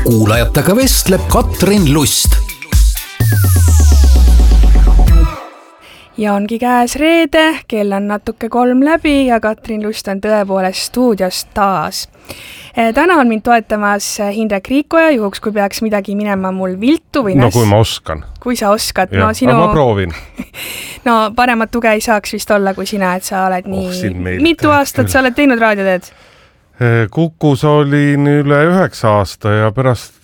kuulajatega vestleb Katrin Lust. Ja ongi käes reede, kell on natuke 3 läbi ja Katrin Lust on tõepoolest stuudios taas. Täna on mind toetamas Hindrek Riikoja, juhuks kui peaks midagi minema mul viltu või No kui ma oskan. Kui sa oskad. Ja, no, ma proovin. No paremat tuge ei saaks vist olla kui sina, et sa oled nii... Mitu aastat sa oled teinud raadioteed? Kukus olin üle 9 aasta ja pärast,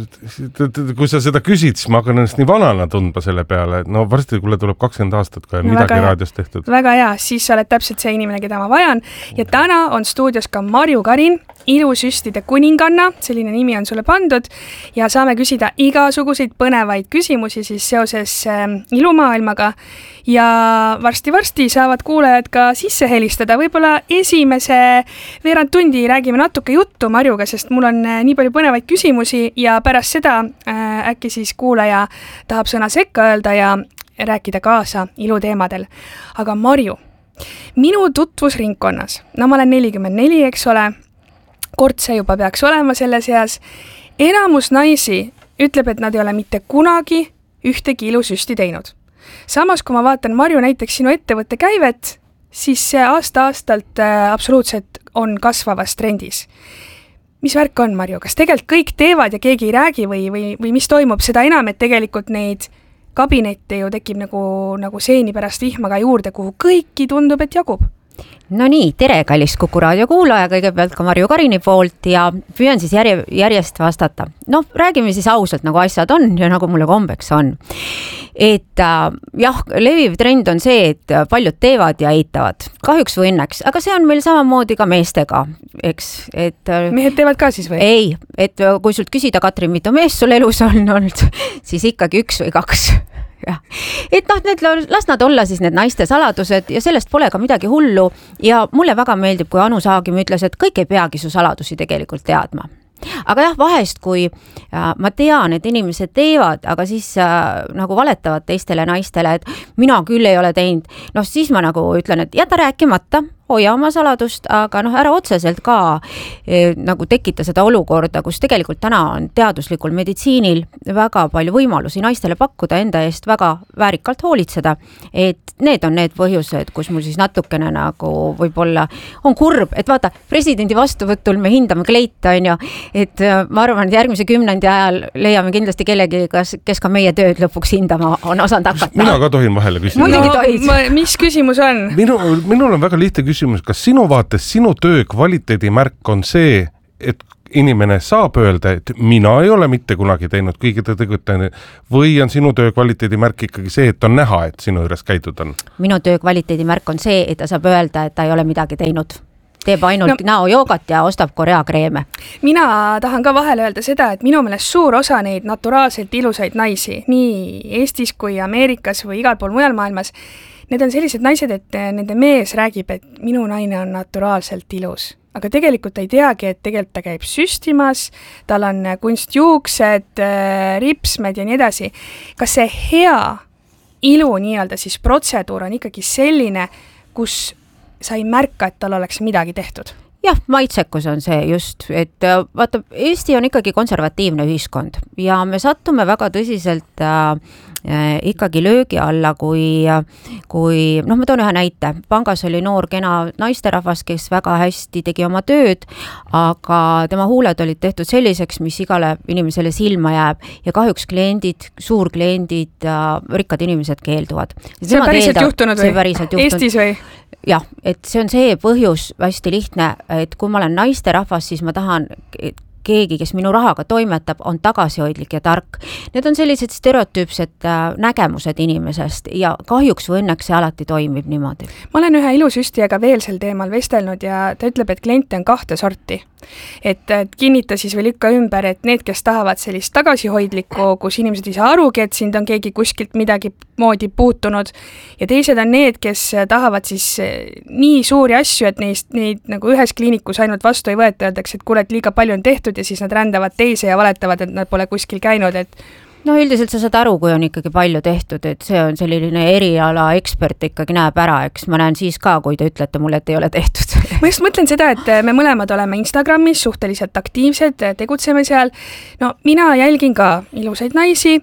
kui sa seda küsid, siis ma hakkan ennast nii vanana tundma selle peale, et varsti tuleb 20 aastat, kui on midagi raadios tehtud. Väga hea, siis sa oled täpselt see inimene, keda ma vajan. Ja täna on stuudios ka Marju Karin, ilusüstide kuninganna, selline nimi on sulle pandud, ja saame küsida igasuguseid põnevaid küsimusi siis seoses ilumaailmaga. Ja varsti saavad kuulajad ka sisse helistada. Võib-olla esimese veerand tundi räägime natuke juttu Marjuga, sest mul on nii palju põnevaid küsimusi ja pärast seda äkki siis kuulaja tahab sõna sekka öelda ja rääkida kaasa iluteemadel. Aga Marju, minu tutvusringkonnas, ma olen 44, eks ole, kord see juba peaks olema selle seas, enamus naisi ütleb, et nad ei ole mitte kunagi ühtegi ilusüsti teinud. Samas, kui ma vaatan, Marju, näiteks sinu ettevõtte käivet, siis see aasta-aastalt absoluutselt on kasvavas trendis. Mis värk on, Marju? Kas tegelikult kõik teevad ja keegi ei räägi või mis toimub? Seda enam, et tegelikult neid kabinette ju tekib nagu seeni pärast vihmaga juurde, kuhu kõiki tundub, et jagub. No nii, tere kallis Kuku raadio kuulaja, kõigepealt ka Marju Karini poolt ja püüan siis järjest vastata. Räägime siis ausalt, nagu asjad on ja nagu mulle kombeks on. Et jah, leviv trend on see, et paljud teevad ja eitavad. Kahjuks või õnneks, aga see on meil samamoodi ka meestega, eks. Mehed teevad ka siis või? Ei, et kui sult küsida, Katrin, mitu meest sul elus on olnud, siis ikkagi 1 või 2. Ja. Et las nad olla siis need naiste saladused ja sellest pole ka midagi hullu ja mulle väga meeldib, kui Anu Saagim ütles, et kõik ei peagi su saladusi tegelikult teadma. Aga jah, vahest, kui ma tean, et inimesed teevad, aga siis nagu valetavad teistele naistele, et mina küll ei ole teinud, siis ma nagu ütlen, et jäta rääkimata, hoia oma saladust, aga ära otseselt ka nagu tekita seda olukorda, kus tegelikult täna on teaduslikul meditsiinil väga palju võimalusi naistele pakkuda, enda eest väga väärikalt hoolitseda, et need on need põhjused, kus mul siis natukene nagu võib-olla on kurb, et vaata, presidendi vastuvõtul me hindame kleita, et ma arvan, et järgmise 10 ajal leiame kindlasti kellegi, kes ka meie tööd lõpuks hindama on osanud hakata. Mina ka tohin vahele küsida. Mis küsimus on? Minul on väga lihtne küsimus, kas sinu vaates sinu töö kvaliteedimärk on see, et inimene saab öelda, et mina ei ole mitte kunagi teinud kõige tegutanud, või on sinu töö kvaliteedimärk ikkagi see, et on näha, et sinu juures käidud on? Minu töö kvaliteedimärk on see, et ta saab öelda, et ta ei ole midagi teinud. Teeb ainult näojoogat ja ostab koreakreeme. Mina tahan ka vahele öelda seda, et minu meelest suur osa neid naturaalselt ilusaid naisi, nii Eestis kui Ameerikas või igal pool mujal maailmas, need on sellised naised, et nende mees räägib, et minu naine on naturaalselt ilus. Aga tegelikult ei teagi, et tegelikult ta käib süstimas, tal on kunstjuuksed, ripsmed ja nii edasi. Kas see hea ilu nii-öelda siis protseduur on ikkagi selline, kus sa ei märka, et tal oleks midagi tehtud? Jah, maitsekus on see just, et vaata, Eesti on ikkagi konservatiivne ühiskond ja me sattume väga tõsiselt ikkagi löögi alla, kui ma toon ühe näite. Pangas oli noor kena naisterahvas, kes väga hästi tegi oma tööd, aga tema huuled olid tehtud selliseks, mis igale inimesele silma jääb ja kahjuks kliendid, suurkliendid, rikkad inimesed keelduvad. See on päriselt juhtunud või? Eestis või? Jah, et see on see põhjus hästi lihtne, et kui ma olen naisterahvas, siis ma tahan, et keegi, kes minu rahaga toimetab, on tagasihoidlik ja tark. Need on sellised stereotüüpsed nägemused inimesest ja kahjuks või õnneks see alati toimib niimoodi. Ma olen ühe ilusüstijaga veel sel teemal vestelnud ja ta ütleb, et kliente on 2 sorti. Et kinnita siis või lükka ümber, et need, kes tahavad sellist tagasihoidlikku, kus inimesed ei saa arugi, et sind on keegi kuskilt midagi moodi puutunud ja teised on need, kes tahavad siis nii suuri asju, et neid nagu ühes kliinikus ainult vastu ei võeta, öeldakse, et kuule, et liiga palju on tehtud ja siis nad rändavad teise ja valetavad, et nad pole kuskil käinud, et No üldiselt sa saad aru, kui on ikkagi palju tehtud, et see on selline eriala ekspert ikkagi näeb ära, eks ma näen siis ka, kui te ütlete mulle, et ei ole tehtud. Ma just mõtlen seda, et me mõlemad oleme Instagramis suhteliselt aktiivsed, tegutseme seal. No mina jälgin ka ilusaid naisi,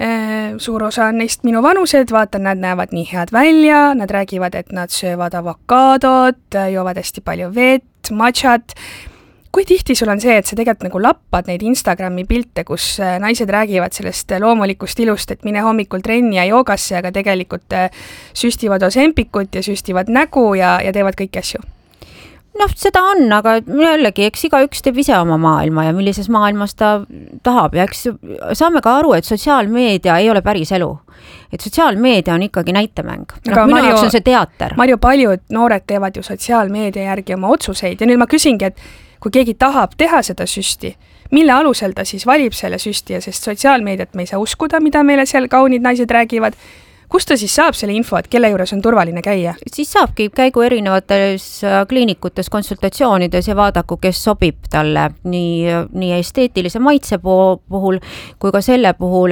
suur osa on neist minu vanused, vaatan, nad näevad nii head välja, nad räägivad, et nad söövad avokaadot, joovad hästi palju vett, matšat. Kui tihti sul on see, et sa tegelikult nagu lappad neid Instagrami pilte, kus naised räägivad sellest loomulikust ilust, et mine hommikul trenni ja joogasse, aga tegelikult süstivad osempikut ja süstivad nägu ja teevad kõiki asju? Noh, seda on, aga jällegi, eks igaüks teeb ise oma maailma ja millises maailmas ta tahab ja eks saame ka aru, et sotsiaalmeedia ei ole päris elu. Et sotsiaalmeedia on ikkagi näitemäng. Minu jaoks on see teater. Marju, paljud noored teevad ju sotsiaalmeedia järgi oma otsuseid ja nüüd ma küsingi, et kui keegi tahab teha seda süsti, mille alusel ta siis valib selle süsti ja sest sotsiaalmeediat me ei saa uskuda, mida meile seal kaunid naised räägivad, kus ta siis saab selle info, et kelle juures on turvaline käia? Siis saabki käigu erinevates kliinikutes, konsultatsioonides ja vaadaku, kes sobib talle nii esteetilise maitse puhul kui ka selle puhul,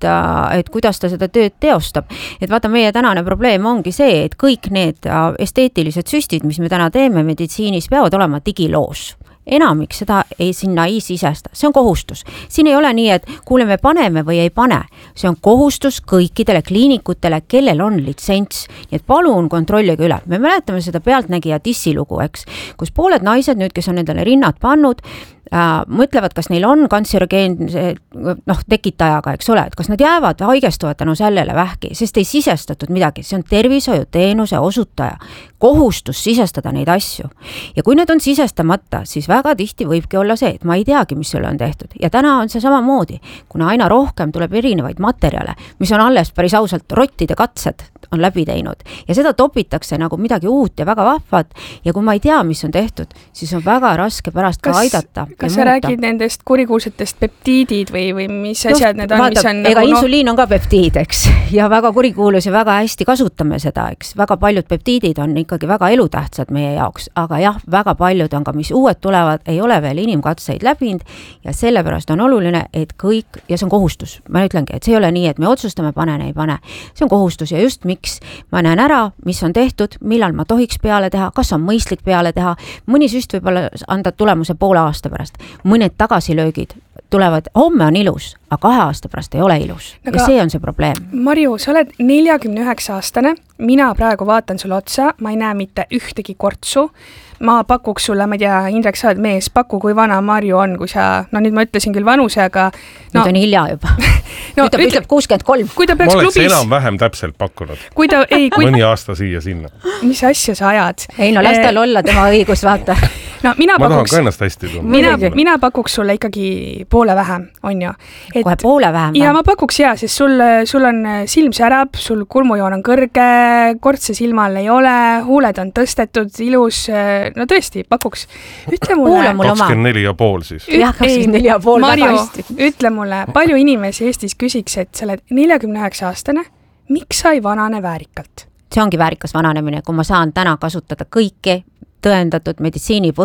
et kuidas ta seda tööd teostab. Et vaata, meie tänane probleem ongi see, et kõik need esteetilised süstid, mis me täna teeme meditsiinis, peavad olema digiloos. Enamik seda sinna ei sisesta. See on kohustus. Siin ei ole nii, et kuule, me paneme või ei pane. See on kohustus kõikidele kliinikutele, kellel on litsents. Nii et palun kontrollige üle. Me mäletame seda pealtnägija dissilugu, eks, kus pooled naised nüüd, kes on endale rinnad pannud, mõtlevad, kas neil on kantserogeense tekitajaga, eks ole, et kas nad jäävad haigestuvad tänu sellele vähki, sest ei sisestatud midagi, see on tervishoiuteenuse osutaja kohustus sisestada neid asju. Ja kui need on sisestamata, siis väga tihti võibki olla see, et ma ei teagi, mis sulle on tehtud. Ja täna on see samamoodi, kuna aina rohkem tuleb erinevaid materjale, mis on alles päris ausalt rottide katsed on läbi teinud ja seda topitakse nagu midagi uut ja väga vahvat ja kui ma ei tea, mis on tehtud, siis on väga raske pärast ka aidata. Kas sa räägid nendest kurikuulsatest peptiidid või mis asjad need on, mis on ega insuliin on ka peptiid, eks, ja väga kurikuulus ja väga hästi kasutame seda, eks, väga paljud peptiidid on ikkagi väga elutähtsad meie jaoks, aga jah, väga paljud on ka, mis uued tulevad, ei ole veel inimkatseid läbinud ja sellepärast on oluline, et kõik, ja see on kohustus, ma ütlengi, et see ei ole nii, et me otsustame, panen, ei pane, see on kohustus ja just miks ma näen ära, mis on tehtud, millal ma tohiks peale teha, kas on mõistlik peale teha, mõni süst võib olla anda tulemuse poole aasta pärast, mõned tagasilöögid tulevad, homme on ilus, aga 2 aasta pärast ei ole ilus ja see on see probleem. Marju, sa oled 49-aastane, mina praegu vaatan sulle otsa, ma ei näe mitte ühtegi kortsu, ma pakuks sulle, ma ei tea, Indrek, sa oled mees, paku, kui vana Marju on, kui sa, no nüüd ma ütlesin küll vanuse, aga nüüd on hilja juba. Nüüd ta ütleb 63. Kui ta peaks ma klubis... oleks enam-vähem täpselt pakkunud. Mõni aasta siia-sinna. Mis asja sa ajad? Ei, no las tal olla tema õigus, vaata. No, ma tahan ka ennast hästi tunda. Mina pakuks sulle ikkagi poole vähem, on ju. Kohe poole vähem? Ja ma pakuks sest sul on silm särab, sul kulmujoon on kõrge, kortse silmal ei ole, huuled on tõstetud, ilus, no tõesti, pakuks. Ütle mulle... 24,5 siis. Jah, 24,5 Marju, ütle mulle, palju inimesi Eestis küsiks, et sa oled 49-aastane, miks sa ei vanane väärikalt? See ongi väärikas vananemine, kui ma saan täna kasutada kõiki tõendatud meditsiini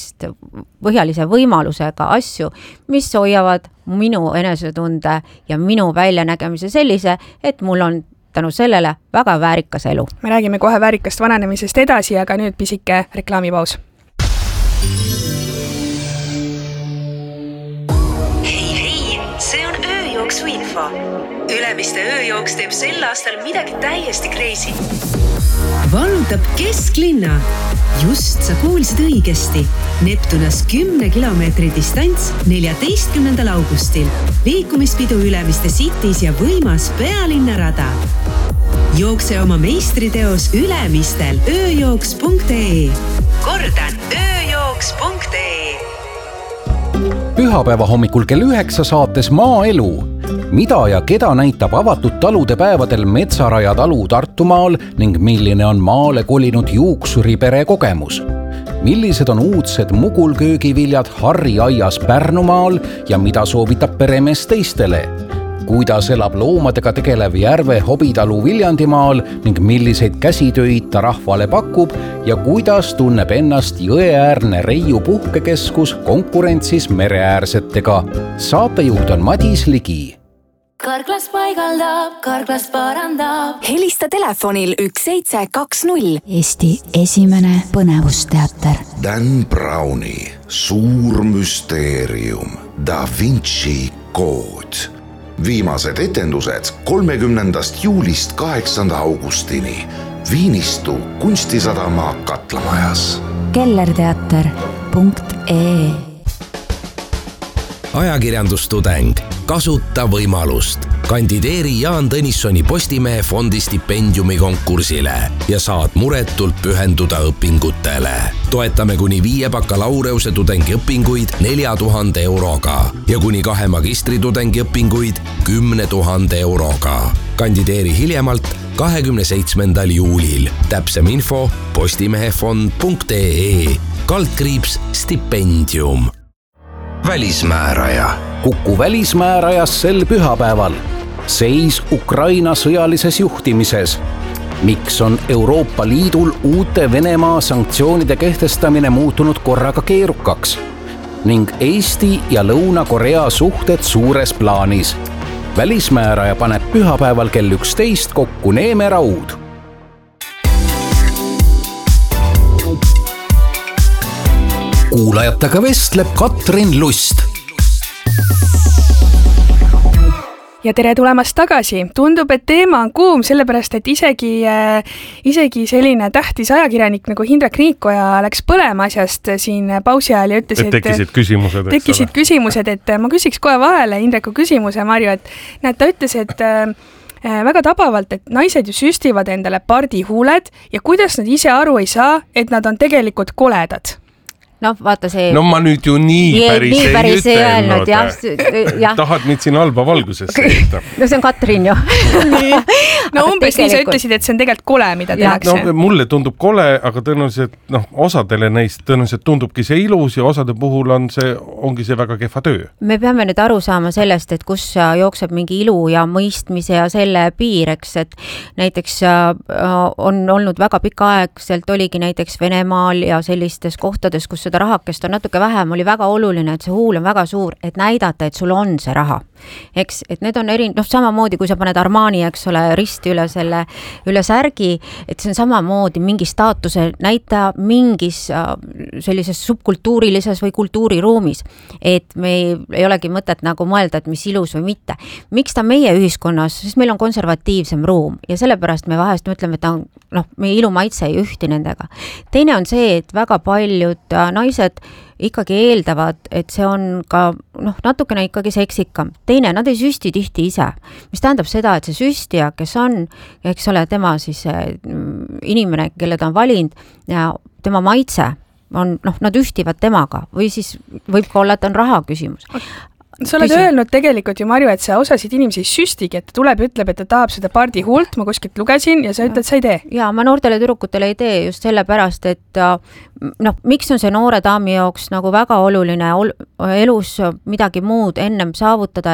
põhjalise võimalusega asju, mis hoiavad minu enesetunde ja minu väljanägemise sellise, et mul on tänu sellele väga väärikas elu. Me räägime kohe väärikast vananemisest edasi, aga nüüd pisike reklaamipaus. Hei, see on ööjooksu info. Ülemiste ööjooks teeb sel aastal midagi täiesti crazy. Vallutab kesklinna. Just sa kuulsid õigesti. Neptunas 10 kilomeetri distants 14. augustil. Liikumispidu Ülemiste Cities ja võimas pealinnarada. Jookse oma meistriteos Ülemistel ööjooks.ee. Kordan, ööjooks.ee. Pühapäeva hommikul kell 9 saates Maaelu. Mida ja keda näitab avatud talude päevadel Metsaraja talu Tartumaal ning milline on maale kolinud juuksuripere kogemus? Millised on uudsed mugulköögiviljad Harri aias Pärnumaal ja mida soovitab peremees teistele? Kuidas elab loomadega tegelev Järve hobitalu Viljandimaal ning milliseid käsitöid ta rahvale pakub ja kuidas tunneb ennast jõeäärne Reiu puhkekeskus konkurentsis mereäärsetega. Saatejuht on Madis Ligi. Karklas paigaldab, Karklas parandab. Helista telefonil 1720. Eesti esimene põnevusteater. Dan Browni suur müsteerium, Da Vinci kood. Viimased etendused 30. juulist 8. augustini. Viinistu kunstisadama Katlamajas. kellerteater.ee. Ajakirjandustudeng, kasuta võimalust. Kandideeri Jaan Tõnissoni Postimehe fondi stipendiumi konkursile ja saad muretult pühenduda õpingutele. Toetame kuni 5 bakalaureuse tudengi õpinguid 4000 euroga ja kuni 2 magistritudengi õpinguid 10 000 euroga. Kandideeri hiljemalt 27. juulil. Täpsem info postimehefond.ee/stipendium. Välismääraja. Kuku välismäärajas sel pühapäeval. Seis Ukraina sõjalises juhtimises. Miks on Euroopa Liidul uute Venemaa sanktsioonide kehtestamine muutunud korraga keerukaks? Ning Eesti ja Lõuna-Korea suhted suures plaanis. Välismääraja paneb pühapäeval kell 11 kokku Neeme Raud. Kuulajatega vestleb Katrin Lust. Ja tere tulemast tagasi. Tundub, et teema on kuum, sellepärast, et isegi selline tähtis ajakirjanik nagu Hindrek Riikoja läks põlema asjast siin pausi ajal ja ütles, et tekkisid küsimused, et ma küsiks kohe vahele Hindreku küsimuse, Marju, et näed, ta ütles, et väga tabavalt, et naised ju süstivad endale pardihuuled ja kuidas nad ise aru ei saa, et nad on tegelikult koledad. No vaata see... No ma nüüd ju nii päris ei ütelnud. Ja. Tahad mind siin halba valgusesse ehitab. No see on Katrin ju. No umbes nii sa ütlesid, et see on tegelikult kole, mida tehakse. No mulle tundub kole, aga tõenäoliselt osadele neist tõenäoliselt tundubki see ilus ja osade puhul ongi see väga kehva töö. Me peame nüüd aru saama sellest, et kus jookseb mingi ilu ja mõistmise ja selle piir, eks, et näiteks on olnud väga pikaaegselt oligi näiteks Venemaal ja sellistes kohtades, kus seda rahakest on natuke vähem, oli väga oluline, et see huul on väga suur, et näidata, et sul on see raha. Eks, et need on samamoodi, kui sa paned Armani, eks ole, risti üle särgi, et see on samamoodi mingi staatuse näitaja mingis sellises subkultuurilises või kultuuriruumis. Et me ei olegi mõtet nagu mõelda, et mis ilus või mitte. Miks ta meie ühiskonnas, sest meil on konservatiivsem ruum ja sellepärast me vahest mõtleme, et meie ilumaitse ei ühti nendega. Teine on see, et väga paljud naised ikkagi eeldavad, et see on ka natukene ikkagi seksikam. Teine, nad ei süsti tihti ise, mis tähendab seda, et see süstija, kes on, eks ole, tema siis inimene, kelle ta on valinud ja tema maitse on, nad ühtivad temaga või siis võib ka olla, et on raha küsimus. Sa oled öelnud tegelikult ju, Marju, et sa osasid inimesi süstigi, et ta tuleb ja ütleb, et ta tahab seda pardihuult, ma kuskilt lugesin ja sa ütled, sa ei tee. Ja ma noortele tüdrukutele ei tee just sellepärast, et miks on see noore daami jaoks nagu väga oluline elus midagi muud ennem saavutada